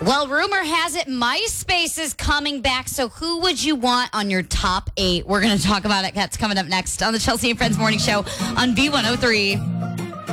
Well, rumor has it MySpace is coming back. So who would you want on your top 8? We're going to talk about it. That's coming up next on the Chelsea and Friends Morning Show on B103.